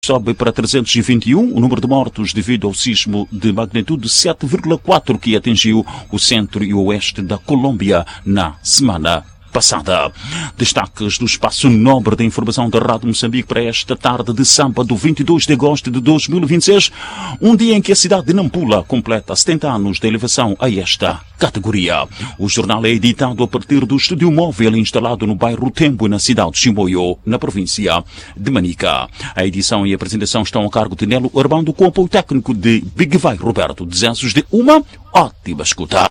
Sobe para 321 o número de mortos devido ao sismo de magnitude 7,4 que atingiu o centro e o oeste da Colômbia na semana passada. Destaques do espaço nobre da informação da Rádio Moçambique para esta tarde de sábado, 22 de agosto de 2026, um dia em que a cidade de Nampula completa 70 anos de elevação a esta categoria. O jornal é editado a partir do estúdio móvel instalado no bairro Tembo, na cidade de Chimoio, na província de Manica. A edição e a apresentação estão a cargo de Nelo Urbano, com apoio técnico de Big Vai Roberto. Desejos de uma ótima escuta.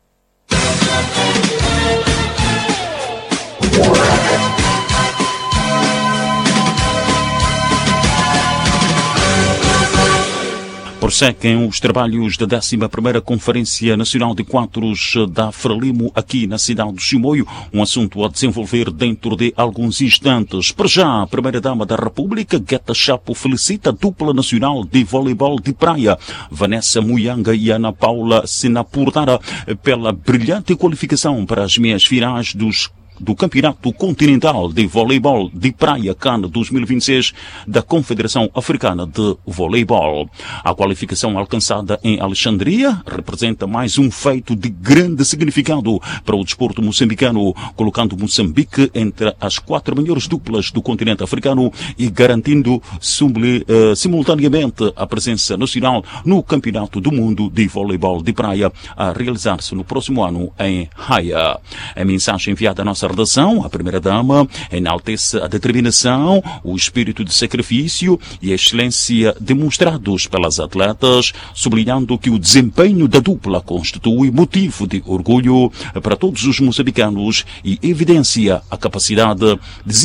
Prosseguem os trabalhos da 11ª Conferência Nacional de Quadros da Frelimo aqui na cidade de Chimoio, um assunto a desenvolver dentro de alguns instantes. Para já, a Primeira-Dama da República, Guetta Chapo, felicita a dupla nacional de voleibol de praia, Vanessa Muyanga e Ana Paula Sinapurdara, pela brilhante qualificação para as meias finais do Campeonato Continental de Voleibol de Praia CAN 2026 da Confederação Africana de Voleibol. A qualificação alcançada em Alexandria representa mais um feito de grande significado para o desporto moçambicano, colocando Moçambique entre as 4 melhores duplas do continente africano e garantindo simultaneamente a presença nacional no Campeonato do Mundo de Voleibol de Praia a realizar-se no próximo ano em Haia. A mensagem enviada à nossa redação, a Primeira-Dama enaltece a determinação, o espírito de sacrifício e a excelência demonstrados pelas atletas, sublinhando que o desempenho da dupla constitui motivo de orgulho para todos os moçambicanos e evidencia a capacidade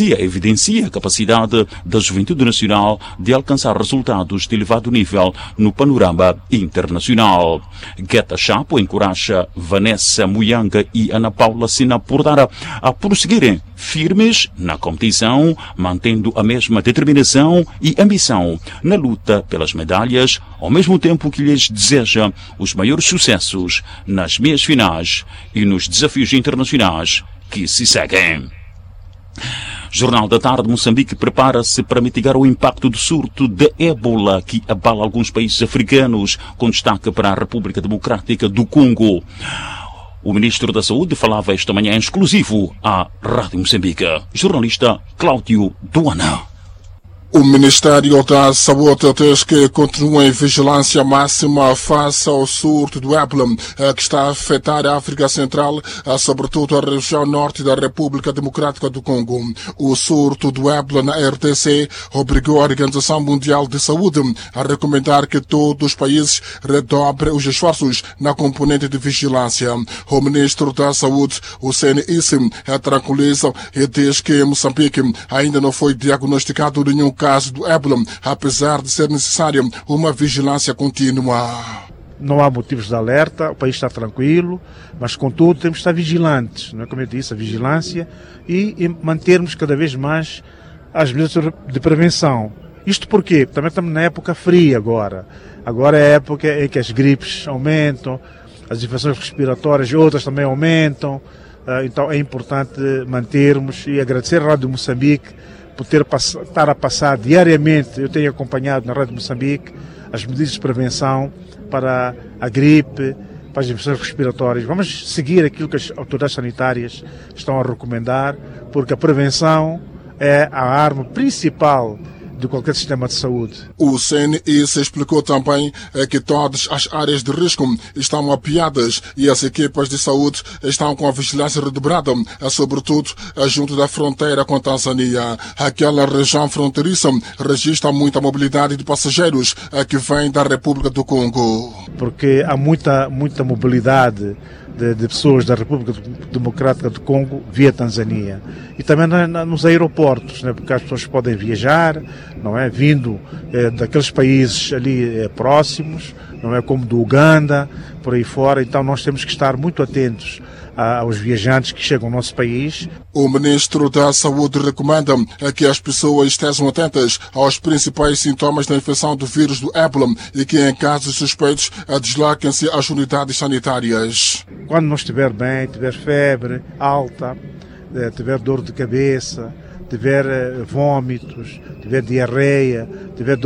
da juventude nacional de alcançar resultados de elevado nível no panorama internacional. Guetta Chapo encoraja Vanessa Muyanga e Ana Paula Sinapurdara a prosseguirem firmes na competição, mantendo a mesma determinação e ambição na luta pelas medalhas, ao mesmo tempo que lhes deseja os maiores sucessos nas meias finais e nos desafios internacionais que se seguem. Jornal da Tarde. Moçambique prepara-se para mitigar o impacto do surto de ébola que abala alguns países africanos, com destaque para a República Democrática do Congo. O Ministro da Saúde falava esta manhã em exclusivo à Rádio Moçambique. Jornalista Cláudio Duana. O Ministério da Saúde diz que continua em vigilância máxima face ao surto do ébola que está a afetar a África Central, sobretudo a região norte da República Democrática do Congo. O surto do ébola na RDC obrigou a Organização Mundial de Saúde a recomendar que todos os países redobrem os esforços na componente de vigilância. O Ministro da Saúde, o CNIS, tranquiliza e diz que em Moçambique ainda não foi diagnosticado nenhum caso do ébola, apesar de ser necessária uma vigilância contínua. Não há motivos de alerta, o país está tranquilo, mas contudo temos que estar vigilantes, não é? Como eu disse, a vigilância e mantermos cada vez mais as medidas de prevenção. Isto porque também estamos na época fria agora. Agora é a época em que as gripes aumentam, as infecções respiratórias e outras também aumentam, então é importante mantermos e agradecer à Rádio Moçambique por estar a passar diariamente. Eu tenho acompanhado na Rádio Moçambique as medidas de prevenção para a gripe, para as infecções respiratórias. Vamos seguir aquilo que as autoridades sanitárias estão a recomendar, porque a prevenção é a arma principal de qualquer sistema de saúde. O CNIS explicou também que todas as áreas de risco estão mapeadas e as equipas de saúde estão com a vigilância redobrada, sobretudo junto da fronteira com Tanzânia. Aquela região fronteiriça registra muita mobilidade de passageiros que vêm da República do Congo. Porque há muita mobilidade de pessoas da República Democrática do Congo via Tanzânia. E também nos aeroportos, né, porque as pessoas podem viajar, não é, vindo daqueles países ali próximos, não é, como do Uganda, por aí fora. Então nós temos que estar muito atentos aos viajantes que chegam ao nosso país. O Ministro da Saúde recomenda que as pessoas estejam atentas aos principais sintomas da infecção do vírus do ébola e que, em casos suspeitos, desloquem-se às unidades sanitárias. Quando não estiver bem, tiver febre alta, tiver dor de cabeça, tiver vômitos, tiver diarreia, tiver